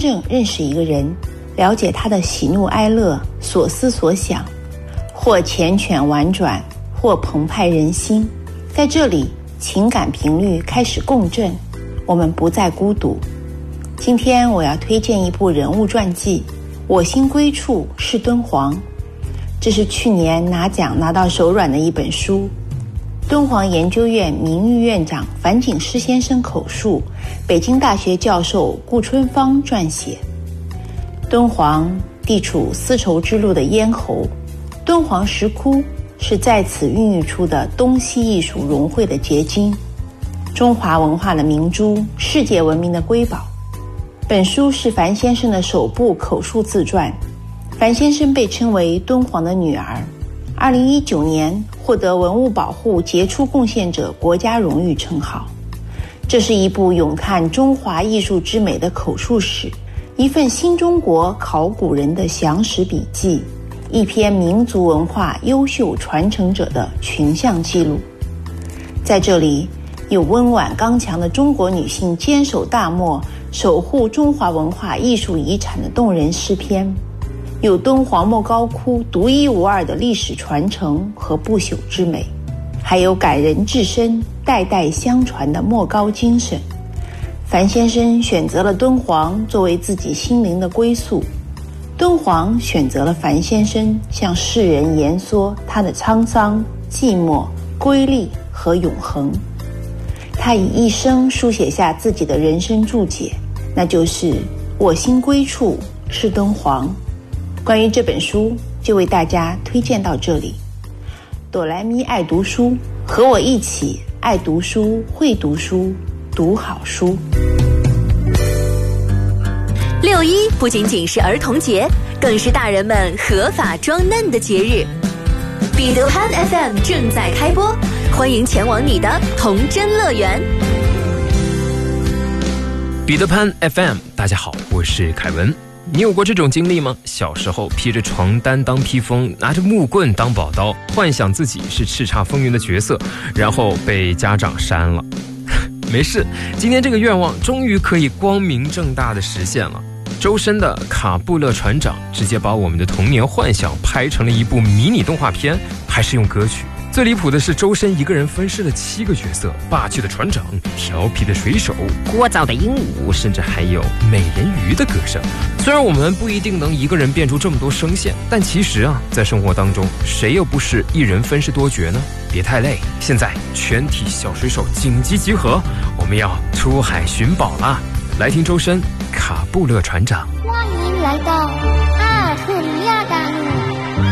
正认识一个人，了解他的喜怒哀乐、所思所想，或缱绻婉转，或澎湃人心。在这里，情感频率开始共振，我们不再孤独。今天我要推荐一部人物传记，我心归处是敦煌。这是去年拿奖拿到手软的一本书，敦煌研究院名誉院长樊锦诗先生口述，北京大学教授顾春芳撰写。敦煌地处丝绸之路的咽喉，敦煌石窟是在此孕育出的东西艺术融汇的结晶，中华文化的明珠，世界文明的瑰宝。本书是樊先生的首部口述自传。樊先生被称为敦煌的女儿，2019年获得文物保护杰出贡献者国家荣誉称号。这是一部咏叹中华艺术之美的口述史，一份新中国考古人的详实笔记，一篇民族文化优秀传承者的群像记录。在这里，有温婉刚强的中国女性坚守大漠，守护中华文化艺术遗产的动人诗篇，有敦煌莫高窟独一无二的历史传承和不朽之美，还有感人至深、代代相传的莫高精神。樊先生选择了敦煌作为自己心灵的归宿，敦煌选择了樊先生向世人言说他的沧桑、寂寞、瑰丽和永恒。他以一生书写下自己的人生注解，那就是我心归处是敦煌。关于这本书，就为大家推荐到这里。哆来咪爱读书，和我一起爱读书、会读书、读好书。 6·1不仅仅是儿童节，更是大人们合法装嫩的节日。彼得潘 FM 正在开播，欢迎前往你的童真乐园。 彼得潘 FM， 大家好，我是凯文。你有过这种经历吗？小时候披着床单当披风，拿着木棍当宝刀，幻想自己是叱咤风云的角色，然后被家长删了。没事，今天这个愿望终于可以光明正大的实现了。周深的《卡布勒船长》直接把我们的童年幻想拍成了一部迷你动画片，还是用歌曲。最离谱的是，周深一个人分饰了7个角色：霸气的船长、调皮的水手、聒噪的鹦鹉，甚至还有美人鱼的歌声。虽然我们不一定能一个人变出这么多声线，但其实啊，在生活当中，谁又不是一人分饰多角呢？别太累，现在全体小水手紧急集合，我们要出海寻宝啦！来听周深《卡布勒船长》。 欢迎来到阿尔特